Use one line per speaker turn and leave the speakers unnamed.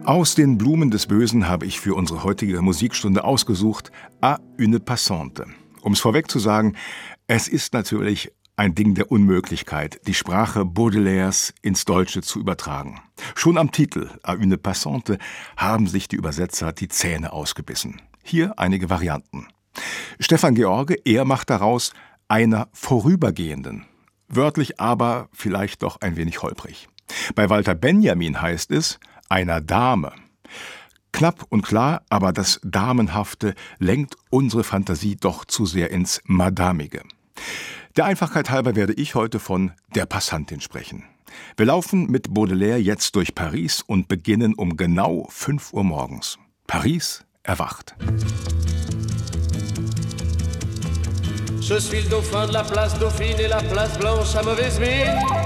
Aus den Blumen des Bösen habe ich für unsere heutige Musikstunde ausgesucht À une passante. Um es vorweg zu sagen, es ist natürlich ein Ding der Unmöglichkeit, die Sprache Baudelaires ins Deutsche zu übertragen. Schon am Titel À une passante haben sich die Übersetzer die Zähne ausgebissen. Hier einige Varianten. Stefan George, er macht daraus einer Vorübergehenden. Wörtlich aber vielleicht doch ein wenig holprig. Bei Walter Benjamin heißt es einer Dame. Knapp und klar, aber das Damenhafte lenkt unsere Fantasie doch zu sehr ins Madamige. Der Einfachheit halber werde ich heute von der Passantin sprechen. Wir laufen mit Baudelaire jetzt durch Paris und beginnen um genau 5 Uhr morgens. Paris erwacht.
Je suis le dauphin de la place Dauphine et la place Blanche à mauvaise mine.